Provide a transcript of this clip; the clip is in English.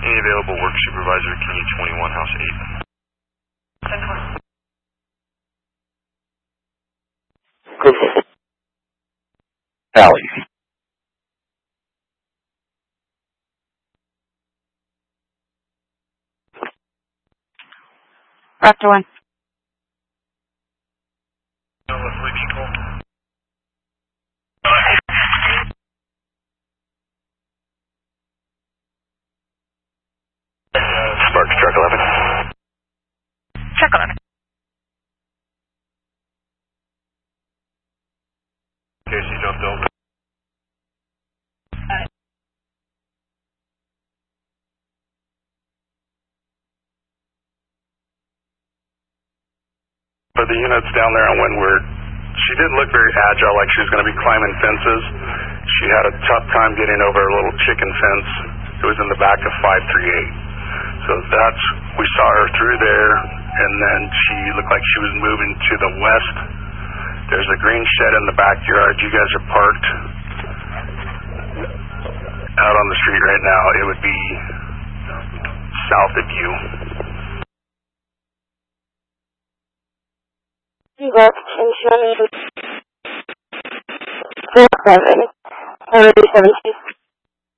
Any available work supervisor, Kenya 21, House 8. Good. Tally. Raptor 1. Sparks, truck 11. Truck 11. Casey jumped over. For the units down there on Windward, she didn't look very agile, like she was going to be climbing fences. She had a tough time getting over a little chicken fence. It was in the back of 538. So that's, we saw her through there, and then she looked like she was moving to the west. There's a green shed in the backyard. You guys are parked out on the street right now. It would be south of you. Left 10 4-7, 4-7.